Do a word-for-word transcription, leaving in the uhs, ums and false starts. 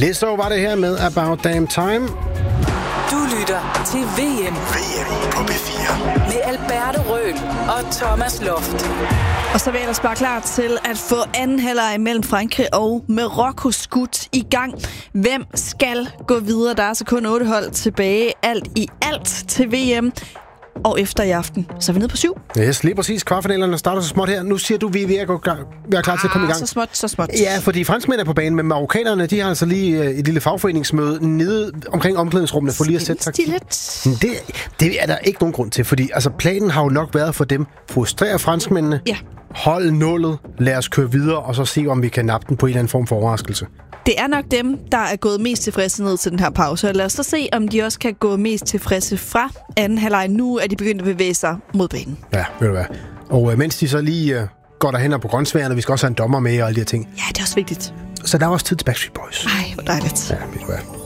Lizzo var det her med About Damn Time. Du lytter til V M. V M på B fire. Med Alberte Røhl og Thomas Loft. Og så er vi ellers bare klar til at få anden halvleg mellem Frankrig og Marokko skudt i gang. Hvem skal gå videre? Der er så kun otte hold tilbage. Alt i alt til V M. Og efter i aften, så er vi nede på syv. Yes, lige præcis. Kvartfinalerne starter så småt her. Nu siger du, vi er ved at gå være klar til at komme i gang. Så småt, så småt. Ja, fordi franskmænd er på banen, men marokkanerne, de har altså lige et lille fagforeningsmøde nede omkring omklædningsrummene for lige at sætte taktik. Det, det er der ikke nogen grund til, fordi altså, planen har jo nok været for dem. Frustrere franskmændene. Ja. Hold nullet. Lad os køre videre, og så se, om vi kan nappe den på en eller anden form for overraskelse. Det er nok dem, der er gået mest tilfredse ned til den her pause. Lad os så se, om de også kan gå mest tilfredse fra anden halvleg. Nu er de begyndt at bevæge sig mod banen. Ja, ved du hvad. Og uh, mens de så lige uh, går derhen og på grøntsværen, og vi skal også have en dommer med og alle de her ting. Ja, det er også vigtigt. Så der er også tid til Backstreet Boys. Ej, hvor dejligt. Ja, ved du hvad.